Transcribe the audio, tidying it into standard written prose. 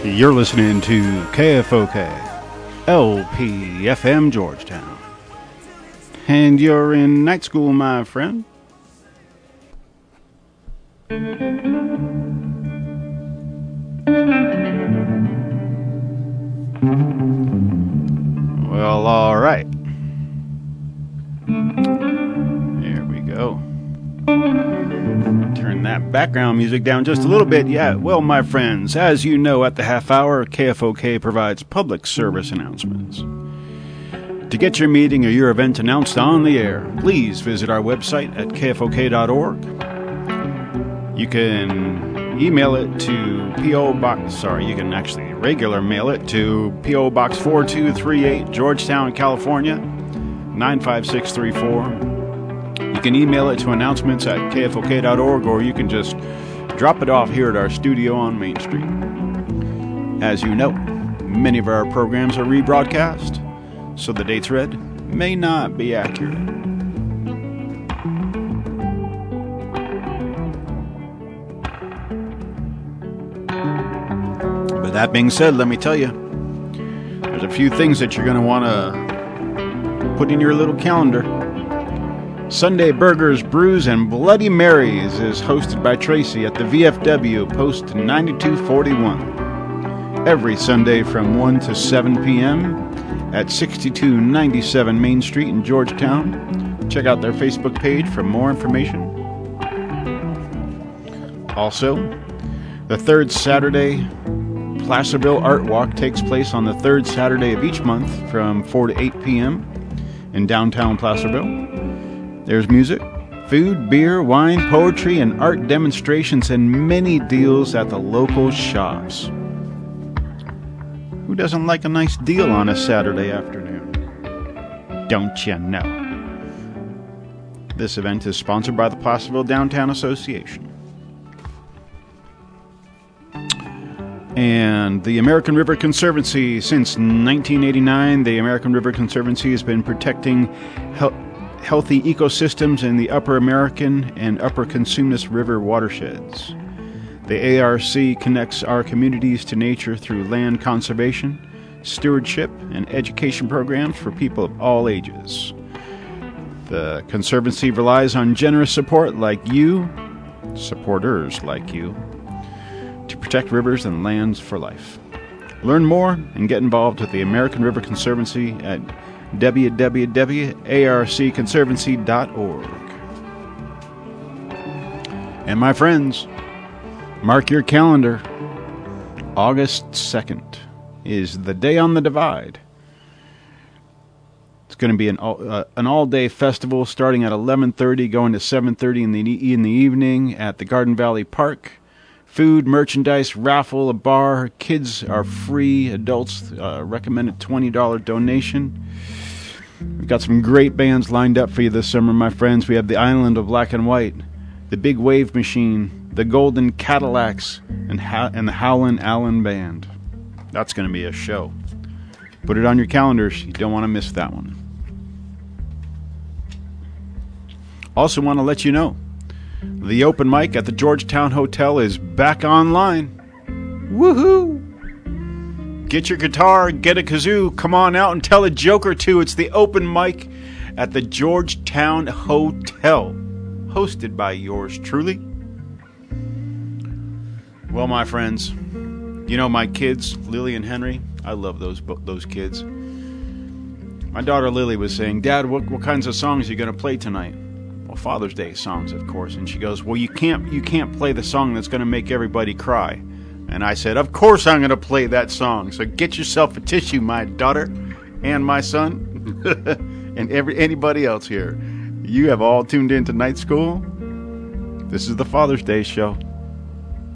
You're listening to KFOK, LPFM Georgetown. And you're in night school, my friend. Well, all right. There we go. Turn that background music down just a little bit. Yeah, well, my friends, as you know, at the half hour, KFOK provides public service announcements. To get your meeting or your event announced on the air, please visit our website at kfok.org. You can email it to P.O. Box, you can actually regular mail it to P.O. Box 4238, Georgetown, California, 95634. You can email it to announcements at kfok.org, or you can just drop it off here at our studio on Main Street. As you know, many of our programs are rebroadcast, so the dates read may not be accurate. But that being said, let me tell you, there's a few things that you're going to want to put in your little calendar. Sunday Burgers, Brews, and Bloody Marys is hosted by Tracy at the VFW, Post 9241. Every Sunday from 1 to 7 p.m. at 6297 Main Street in Georgetown. Check out their Facebook page for more information. Also, the third Saturday Placerville Art Walk takes place on the third Saturday of each month from 4 to 8 p.m. in downtown Placerville. There's music, food, beer, wine, poetry, and art demonstrations, and many deals at the local shops. Who doesn't like a nice deal on a Saturday afternoon? Don't you know? This event is sponsored by the Placerville Downtown Association. And the American River Conservancy. Since 1989, the American River Conservancy has been protecting healthy ecosystems in the Upper American and Upper Cosumnes River watersheds. The ARC connects our communities to nature through land conservation, stewardship, and education programs for people of all ages. The Conservancy relies on generous support like you, supporters like you, to protect rivers and lands for life. Learn more and get involved with the American River Conservancy at www.arcconservancy.org. And my friends, mark your calendar. August 2nd is the Day on the Divide. It's going to be an all-day festival starting at 11:30, going to 7:30 in the evening at the Garden Valley Park. Food, merchandise, raffle, a bar. Kids are free. Adults recommended $20 donation. We've got some great bands lined up for you this summer, my friends. We have the Island of Black and White, the Big Wave Machine, the Golden Cadillacs, and the Howlin' Allen Band. That's going to be a show. Put it on your calendars. You don't want to miss that one. Also want to let you know, the open mic at the Georgetown Hotel is back online. Woohoo! Get your guitar, get a kazoo, come on out and tell a joke or two. It's the open mic at the Georgetown Hotel, hosted by yours truly. Well, my friends, you know my kids, Lily and Henry, I love those kids. My daughter Lily was saying, Dad, what kinds of songs are you going to play tonight? Well, Father's Day songs, of course. And she goes, well, you can't play the song that's going to make everybody cry. And I said, of course I'm going to play that song. So get yourself a tissue, my daughter and my son and anybody else here. You have all tuned in to Night School. This is the Father's Day show.